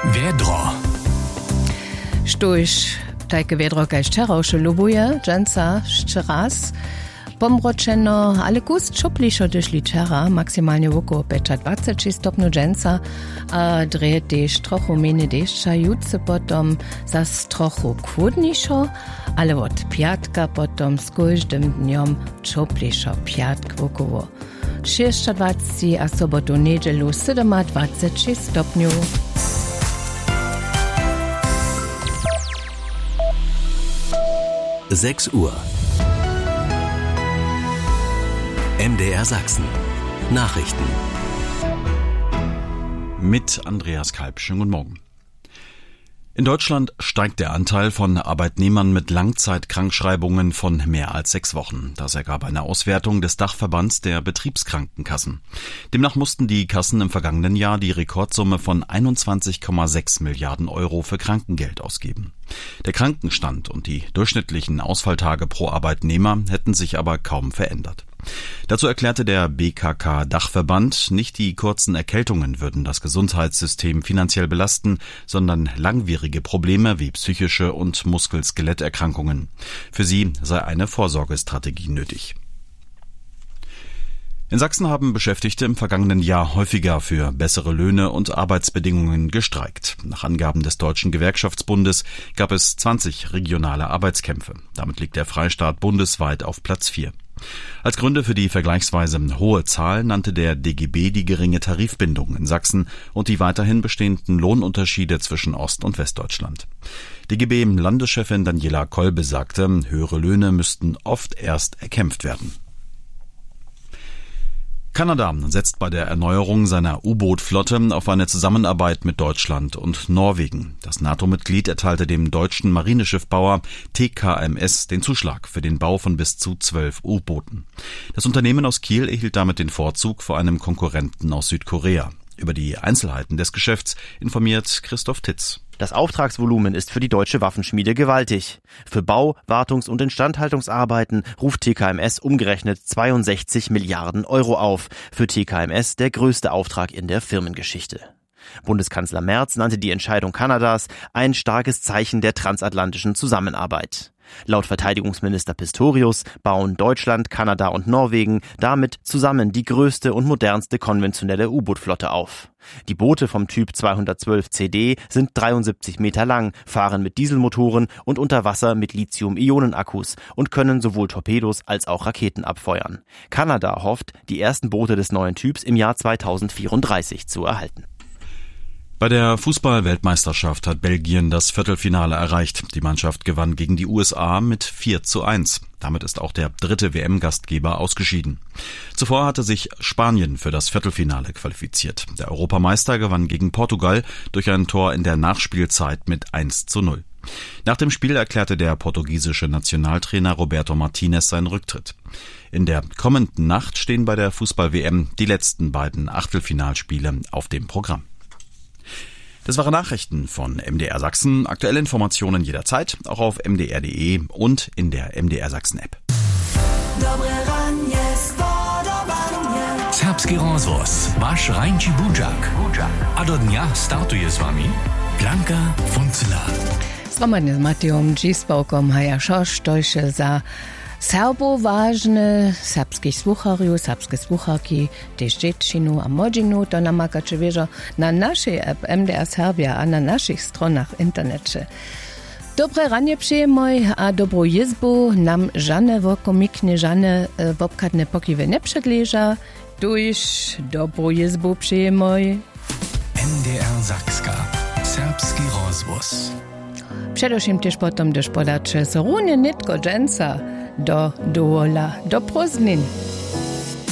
Wiedro. Sztuś takie wiedro kaž čeravše lubuje, dženca ščeraz. Pomročeno, ale kus čoplišo došli čera, maksimalnie okolo 25 stopňov dženca a dreje tež trochu menej dešča, jutce potom zas trochu chłodniejszo, ale od piatka potom z každým dňom čoplišo, piatk okolo 26 a sobotu nedelu 27 stopňov. Uhr. MDR Sachsen. Nachrichten. Mit Andreas Kalb. Schönen guten Morgen. In Deutschland steigt der Anteil von Arbeitnehmern mit Langzeitkrankschreibungen von mehr als 6 Wochen. Das ergab eine Auswertung des Dachverbands der Betriebskrankenkassen. Demnach mussten die Kassen im vergangenen Jahr die Rekordsumme von 21,6 Milliarden Euro für Krankengeld ausgeben. Der Krankenstand und die durchschnittlichen Ausfalltage pro Arbeitnehmer hätten sich aber kaum verändert. Dazu erklärte der BKK-Dachverband, nicht die kurzen Erkältungen würden das Gesundheitssystem finanziell belasten, sondern langwierige Probleme wie psychische und Muskel-Skeletterkrankungen. Für sie sei eine Vorsorgestrategie nötig. In Sachsen haben Beschäftigte im vergangenen Jahr häufiger für bessere Löhne und Arbeitsbedingungen gestreikt. Nach Angaben des Deutschen Gewerkschaftsbundes gab es 20 regionale Arbeitskämpfe. Damit liegt der Freistaat bundesweit auf Platz 4. Als Gründe für die vergleichsweise hohe Zahl nannte der DGB die geringe Tarifbindung in Sachsen und die weiterhin bestehenden Lohnunterschiede zwischen Ost- und Westdeutschland. DGB-Landeschefin Daniela Kolbe sagte, höhere Löhne müssten oft erst erkämpft werden. Kanada setzt bei der Erneuerung seiner U-Boot-Flotte auf eine Zusammenarbeit mit Deutschland und Norwegen. Das NATO-Mitglied erteilte dem deutschen Marineschiffbauer TKMS den Zuschlag für den Bau von bis zu 12 U-Booten. Das Unternehmen aus Kiel erhielt damit den Vorzug vor einem Konkurrenten aus Südkorea. Über die Einzelheiten des Geschäfts informiert Christoph Titz. Das Auftragsvolumen ist für die deutsche Waffenschmiede gewaltig. Für Bau-, Wartungs- und Instandhaltungsarbeiten ruft TKMS umgerechnet 62 Milliarden Euro auf. Für TKMS der größte Auftrag in der Firmengeschichte. Bundeskanzler Merz nannte die Entscheidung Kanadas ein starkes Zeichen der transatlantischen Zusammenarbeit. Laut Verteidigungsminister Pistorius bauen Deutschland, Kanada und Norwegen damit zusammen die größte und modernste konventionelle U-Boot-Flotte auf. Die Boote vom Typ 212 CD sind 73 Meter lang, fahren mit Dieselmotoren und unter Wasser mit Lithium-Ionen-Akkus und können sowohl Torpedos als auch Raketen abfeuern. Kanada hofft, die ersten Boote des neuen Typs im Jahr 2034 zu erhalten. Bei der Fußball-Weltmeisterschaft hat Belgien das Viertelfinale erreicht. Die Mannschaft gewann gegen die USA mit 4:1. Damit ist auch der 3. WM-Gastgeber ausgeschieden. Zuvor hatte sich Spanien für das Viertelfinale qualifiziert. Der Europameister gewann gegen Portugal durch ein Tor in der Nachspielzeit mit 1:0. Nach dem Spiel erklärte der portugiesische Nationaltrainer Roberto Martinez seinen Rücktritt. In der kommenden Nacht stehen bei der Fußball-WM die letzten beiden Achtelfinalspiele auf dem Programm. Das waren Nachrichten von MDR Sachsen. Aktuelle Informationen jederzeit, auch auf mdr.de und in der MDR Sachsen App. Serbski rozhlas, váš Rajnči Budžak. A do dňa startuje s vami Blanka Funcela. Zromadzenie z Matejom Džispovkom haja šoštojše za Serbo ważne, serbskich słuchariów, serbskie słucharki, też dziewczynu a młodzinu, to namakacie wieżo na naszej app MDR Serbia, a na naszych stronach internecie. Dobre ranie przyjemoj, a dobrą jizbu nam żane wokomiknie, żane wopkadne pokiwy nie przedleża. Tuż dobrą jizbu przyjemoj. MDR Sakska. Serbski rozhlas. Przedewším też potom, gdyż podacze so runie nitko dżęca do dowola, do prózdnin.